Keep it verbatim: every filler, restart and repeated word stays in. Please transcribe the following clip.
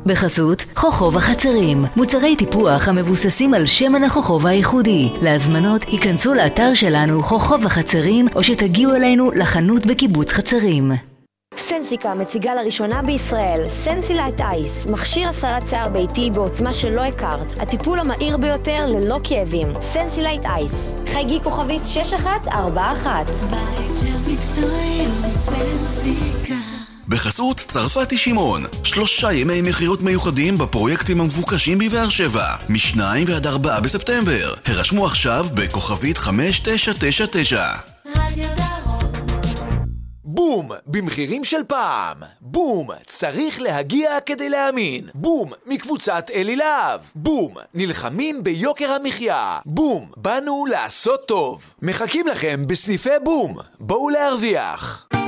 בחסות חוכב החצרים, מוצרי טיפוח המבוססים על שמן החוכב הייחודי. להזמנות היכנסו לאתר שלנו חוכב החצרים או שתגיעו אלינו לחנות בקיבוץ חצרים. סנסיקה מציגה לראשונה בישראל סנסילייט אייס, מכשיר הסרת שיער ביתי בעוצמה שלא הכרת, הטיפול המהיר ביותר ללא כאבים. סנסילייט אייס, חייגי כוכבית שש אחת ארבע אחת. בית של מקצועיות סנסיקה. בחסות צרפתי שמעון, שלושה ימי מחירות מיוחדים בפרויקטים המבוקשים בבאר שבע, משניים ועד ארבעה בספטמבר. הרשמו עכשיו בכוכבית חמש תשע תשע תשע. רדיו דרום. בום, במחירים של פעם. בום, צריך להגיע כדי להאמין. בום, מקבוצת אלי להב. בום, נלחמים ביוקר המחיה. בום, באנו לעשות טוב. מחכים לכם בסניפי בום. בואו להרוויח.